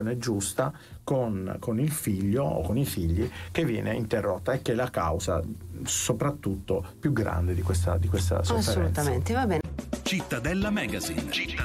giusta con il figlio o con i figli che viene interrotta e che è la causa soprattutto più grande di questa sofferenza. Assolutamente, va bene. Cittadella Magazine.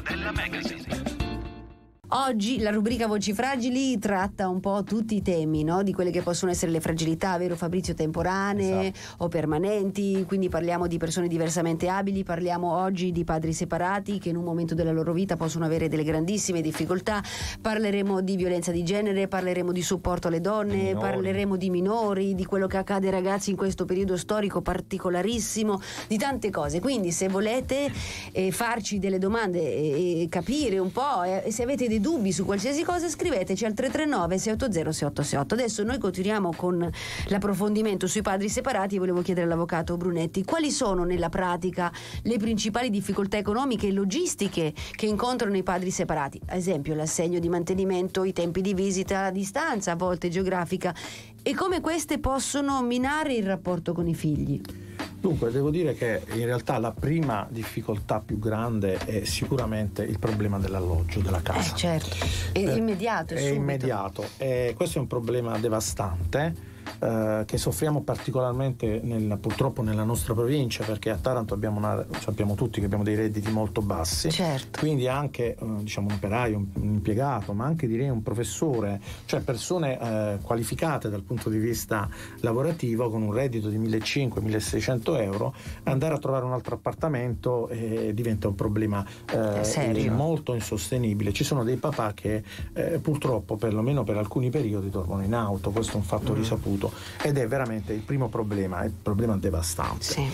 Oggi la rubrica Voci Fragili tratta un po' tutti i temi, no? Di quelle che possono essere le fragilità, vero Fabrizio, temporanee o permanenti, quindi parliamo di persone diversamente abili, parliamo oggi di padri separati che in un momento della loro vita possono avere delle grandissime difficoltà, parleremo di violenza di genere, parleremo di supporto alle donne, parleremo di minori, di quello che accade ai ragazzi in questo periodo storico particolarissimo, di tante cose. Quindi se volete farci delle domande e capire un po', e se avete dei dubbi su qualsiasi cosa, scriveteci al 339 680 688. Adesso noi continuiamo con l'approfondimento sui padri separati e volevo chiedere all'avvocato Brunetti quali sono nella pratica le principali difficoltà economiche e logistiche che incontrano i padri separati, ad esempio l'assegno di mantenimento, i tempi di visita a distanza, a volte geografica, e come queste possono minare il rapporto con i figli. Dunque, devo dire che in realtà la prima difficoltà più grande è sicuramente il problema dell'alloggio, della casa. Certo, è immediato, è subito. Immediato. Questo è un problema devastante che soffriamo particolarmente purtroppo nella nostra provincia, perché a Taranto sappiamo tutti che abbiamo dei redditi molto bassi. Certo. Quindi anche un operaio, un impiegato, ma anche direi un professore, cioè persone qualificate dal punto di vista lavorativo con un reddito di 1.500-1.600 euro, andare a trovare un altro appartamento diventa un problema molto insostenibile. Ci sono dei papà che purtroppo perlomeno per alcuni periodi dormono in auto, questo è un fatto risaputo ed è veramente il primo problema, è il problema devastante. Sì.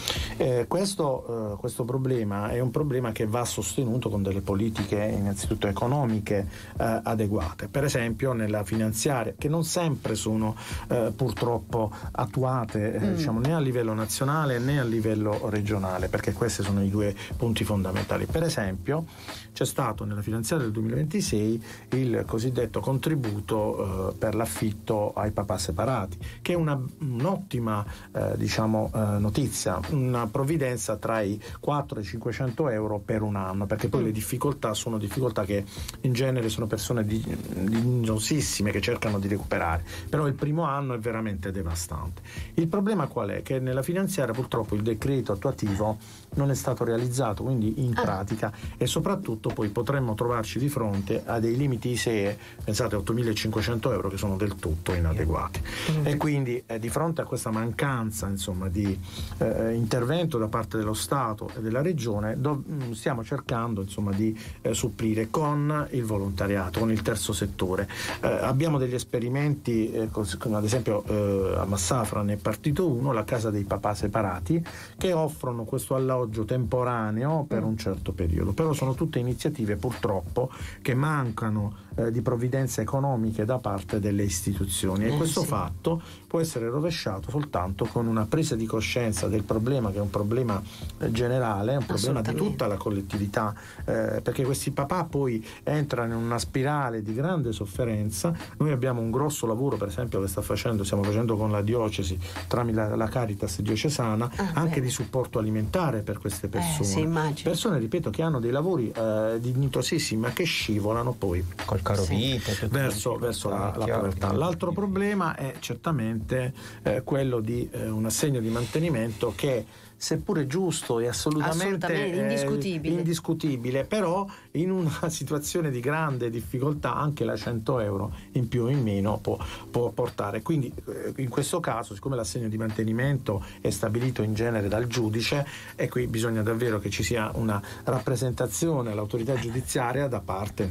Questo problema è un problema che va sostenuto con delle politiche innanzitutto economiche adeguate, per esempio nella finanziaria, che non sempre sono purtroppo attuate né a livello nazionale né a livello regionale, perché questi sono i due punti fondamentali. Per esempio c'è stato nella finanziaria del 2026 il cosiddetto contributo per l'affitto ai papà separati, che è un'ottima notizia, una provvidenza tra i 400 e i 500 euro per un anno, perché poi le difficoltà sono difficoltà che in genere sono persone dignitosissime che cercano di recuperare, però il primo anno è veramente devastante. Il problema qual è? Che nella finanziaria purtroppo il decreto attuativo non è stato realizzato, quindi in pratica, e soprattutto poi potremmo trovarci di fronte a dei limiti ISEE, pensate 8.500 euro, che sono del tutto inadeguati. E quindi di fronte a questa mancanza di intervento da parte dello Stato e della Regione stiamo cercando di supplire con il volontariato, con il terzo settore. Abbiamo degli esperimenti, come ad esempio a Massafra ne è partito uno, la casa dei papà separati, che offrono questo alloggio temporaneo per un certo periodo, però sono tutte iniziative purtroppo che mancano di provvidenze economiche da parte delle istituzioni, e questo fatto può essere rovesciato soltanto con una presa di coscienza del problema, che è un problema generale, è un problema di tutta la collettività, perché questi papà poi entrano in una spirale di grande sofferenza. Noi abbiamo un grosso lavoro, per esempio, che stiamo facendo con la diocesi tramite la Caritas diocesana, anche di supporto alimentare per queste persone, persone, ripeto, che hanno dei lavori dignitosissimi ma che scivolano poi col caro vita verso la povertà. L'altro problema è certamente quello di un assegno di mantenimento che, seppure giusto e assolutamente indiscutibile, però in una situazione di grande difficoltà anche la 100 euro in più o in meno può portare. Quindi in questo caso, siccome l'assegno di mantenimento è stabilito in genere dal giudice, e qui bisogna davvero che ci sia una rappresentazione all'autorità giudiziaria da parte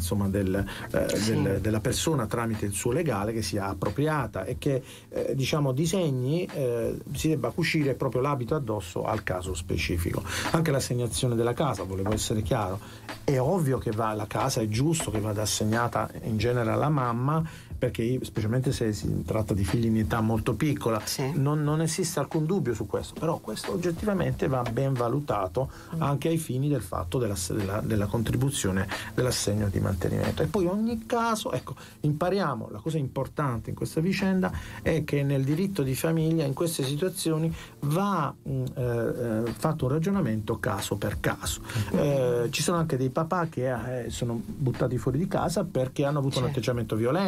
della persona tramite il suo legale, che sia appropriata e che disegni si debba cucire proprio l'abito addosso al caso specifico. Anche l'assegnazione della casa, volevo essere chiaro, è ovvio che la casa è giusto che vada assegnata in genere alla mamma, perché specialmente se si tratta di figli in età molto piccola, non esiste alcun dubbio su questo, però questo oggettivamente va ben valutato anche ai fini del fatto della contribuzione dell'assegno di mantenimento. E poi ogni caso, impariamo, la cosa importante in questa vicenda è che nel diritto di famiglia in queste situazioni va fatto un ragionamento caso per caso. Ci sono anche dei papà che sono buttati fuori di casa perché hanno avuto un atteggiamento violento,